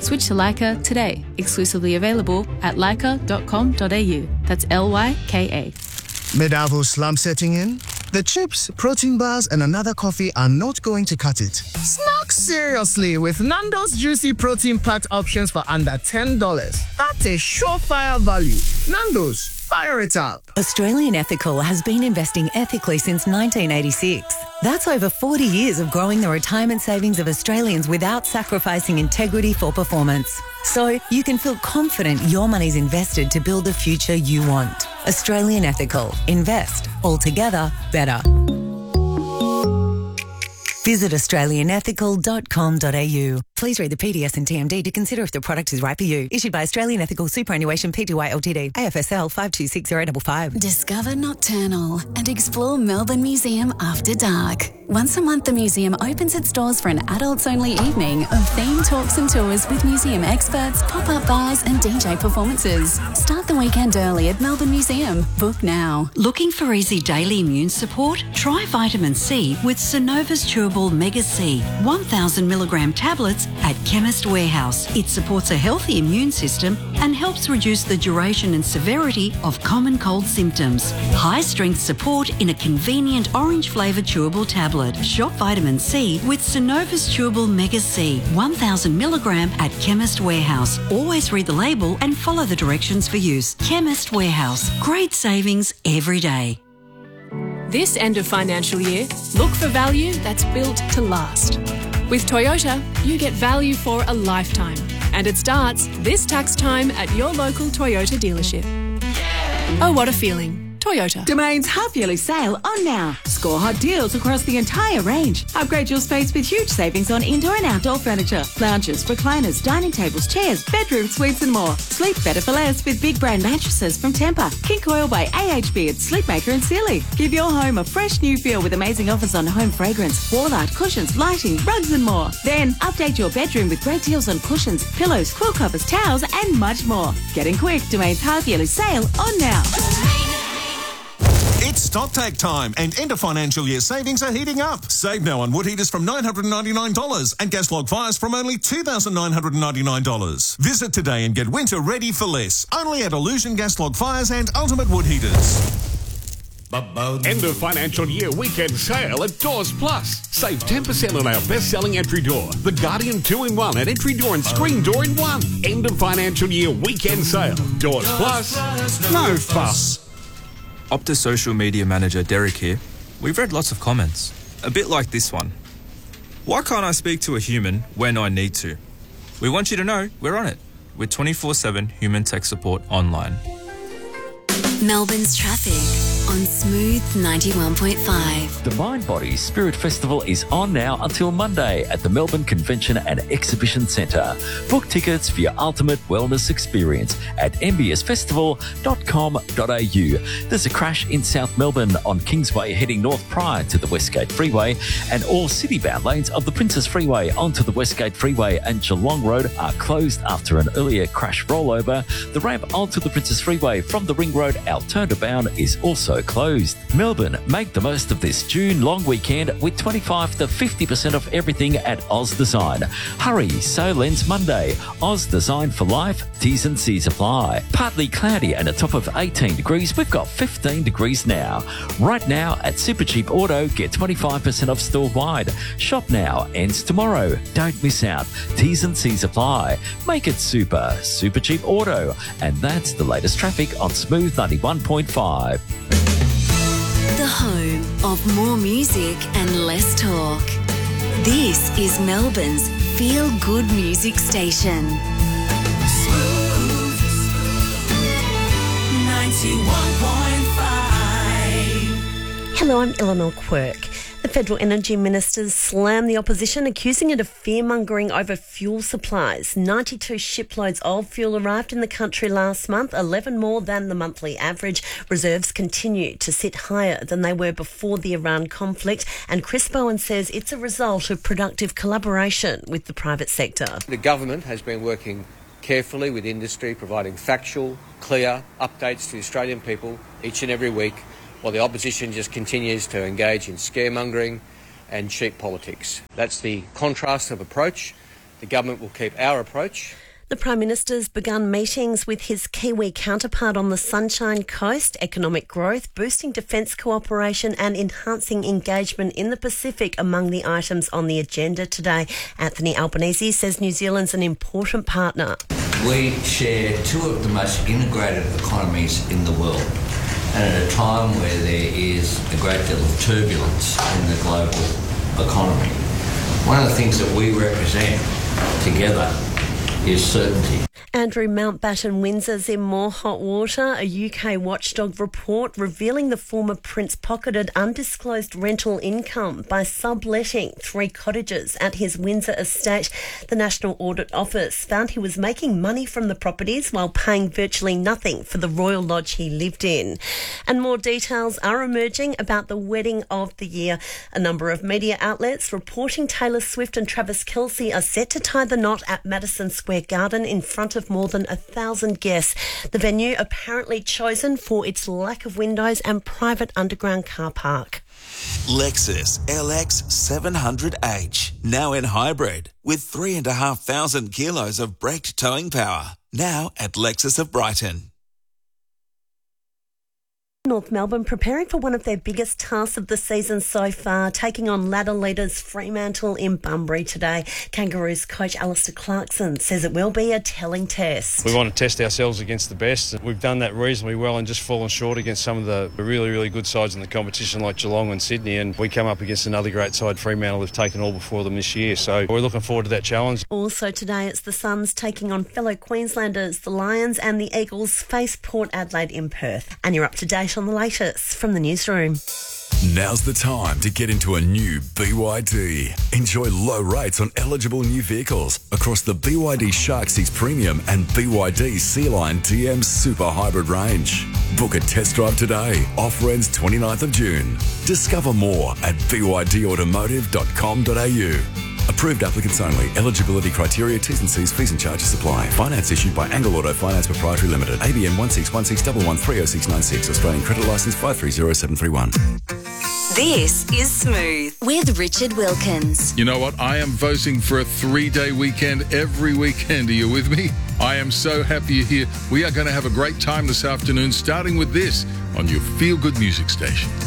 Switch to Leica today. Exclusively available at leica.com.au. That's LYKA. Medavo slump setting in? The chips, protein bars, and another coffee are not going to cut it. Snack seriously with Nando's juicy protein-packed options for under $10. That's a surefire value. Nando's, fire it up. Australian Ethical has been investing ethically since 1986. That's over 40 years of growing the retirement savings of Australians without sacrificing integrity for performance. So you can feel confident your money's invested to build the future you want. Australian Ethical. Invest. Altogether better. Visit australianethical.com.au. Please read the PDS and TMD to consider if the product is right for you. Issued by Australian Ethical Superannuation Pty Ltd. AFSL 526055. Discover Nocturnal and explore Melbourne Museum after dark. Once a month, the museum opens its doors for an adults-only evening of themed talks and tours with museum experts, pop-up bars and DJ performances. Start the weekend early at Melbourne Museum. Book now. Looking for easy daily immune support? Try vitamin C with Synova's Chewable Mega C, 1,000 milligram tablets at Chemist Warehouse. It supports a healthy immune system and helps reduce the duration and severity of common cold symptoms. High-strength support in a convenient orange-flavoured chewable tablet. Shop vitamin C with Synova's Chewable Mega C, 1,000 milligram at Chemist Warehouse. Always read the label and follow the directions for use. Chemist Warehouse. Great savings every day. This end of financial year, look for value that's built to last. With Toyota, you get value for a lifetime. And it starts this tax time at your local Toyota dealership. Oh, what a feeling. Toyota. Domain's half-yearly sale on now. Score hot deals across the entire range. Upgrade your space with huge savings on indoor and outdoor furniture, lounges, recliners, dining tables, chairs, bedroom suites and more. Sleep better for less with big brand mattresses from Tempur, King Coil by AHB and Sleepmaker and Sealy. Give your home a fresh new feel with amazing offers on home fragrance, wall art, cushions, lighting, rugs and more. Then update your bedroom with great deals on cushions, pillows, quilt covers, towels and much more. Getting quick, Domain's half-yearly sale on now. It's stocktake time and end of financial year savings are heating up. Save now on wood heaters from $999 and gas log fires from only $2,999. Visit today and get winter ready for less. Only at Illusion Gas Log Fires and Ultimate Wood Heaters. End of financial year weekend sale at Doors Plus. Save 10% on our best-selling entry door, the Guardian 2-in-1 and entry door and screen door in one. End of financial year weekend sale. Doors Plus. No fuss. Optus social media manager Derek here. We've read lots of comments, a bit like this one. Why can't I speak to a human when I need to? We want you to know we're on it with 24/7 human tech support online. Melbourne's traffic on Smooth 91.5. The Mind Body Spirit Festival is on now until Monday at the Melbourne Convention and Exhibition Centre. Book tickets for your ultimate wellness experience at mbsfestival.com.au. There's a crash in South Melbourne on Kingsway heading north prior to the Westgate Freeway, and all city-bound lanes of the Princess Freeway onto the Westgate Freeway and Geelong Road are closed after an earlier crash rollover. The ramp onto the Princess Freeway from the Ring Road Altoona bound is also closed. Melbourne, make the most of this June long weekend with 25 to 50% off everything at Oz Design. Hurry, so lends Monday. Oz Design for life, T's and C's apply. Partly cloudy and a top of 18 degrees. We've got 15 degrees now. Right now at Supercheap Auto, get 25% off store-wide. Shop now, ends tomorrow. Don't miss out. T's and C's apply. Make it super. Supercheap Auto. And that's the latest traffic on Smooth 91.5. The home of more music and less talk. This is Melbourne's feel-good music station. Smooth 91.5. Hello, I'm Eleanor Quirk. The Federal Energy Ministers slammed the opposition, accusing it of fear-mongering over fuel supplies. 92 shiploads of fuel arrived in the country last month, 11 more than the monthly average. Reserves continue to sit higher than they were before the Iran conflict, and Chris Bowen says it's a result of productive collaboration with the private sector. The government has been working carefully with industry, providing factual, clear updates to the Australian people each and every week, while the opposition just continues to engage in scaremongering and cheap politics. That's the contrast of approach The government will keep our approach. The Prime Minister's begun meetings with his Kiwi counterpart on the Sunshine Coast, economic growth, boosting defence cooperation and enhancing engagement in the Pacific among the items on the agenda today. Anthony Albanese says New Zealand's an important partner. We share two of the most integrated economies in the world, and at a time where there is a great deal of turbulence in the global economy, one of the things that we represent together is certainty. Andrew Mountbatten Windsor's in more hot water. A UK watchdog report revealing the former prince pocketed undisclosed rental income by subletting 3 cottages at his Windsor estate. The National Audit Office found he was making money from the properties while paying virtually nothing for the royal lodge he lived in. And more details are emerging about the wedding of the year. A number of media outlets reporting Taylor Swift and Travis Kelce are set to tie the knot at Madison Square Garden in front of more than 1,000 guests. The venue apparently chosen for its lack of windows and private underground car park. Lexus LX 700H, now in hybrid, with 3,500 kilos of braked towing power. Now at Lexus of Brighton. North Melbourne preparing for one of their biggest tasks of the season so far, taking on ladder leaders Fremantle in Bunbury today. Kangaroos coach Alistair Clarkson says it will be a telling test. We want to test ourselves against the best. We've done that reasonably well and just fallen short against some of the really, really good sides in the competition like Geelong and Sydney, and we come up against another great side, Fremantle, who've taken all before them this year. So we're looking forward to that challenge. Also today it's the Suns taking on fellow Queenslanders, the Lions, and the Eagles face Port Adelaide in Perth. And you're up to date on the latest from the newsroom. Now's the time to get into a new BYD. Enjoy low rates on eligible new vehicles across the BYD Shark 6 Premium and BYD Sea-Line TM Super Hybrid range. Book a test drive today. Offer ends 29th of June. Discover more at bydautomotive.com.au. Approved applicants only. Eligibility criteria, T's and C's, fees and charges apply. Finance issued by Angle Auto Finance Proprietary Limited. ABN 16161130696. Australian credit licence 530731. This is Smooth with Richard Wilkins. You know what? I am voting for a 3-day weekend every weekend. Are you with me? I am so happy you're here. We are going to have a great time this afternoon, starting with this on your feel-good music station.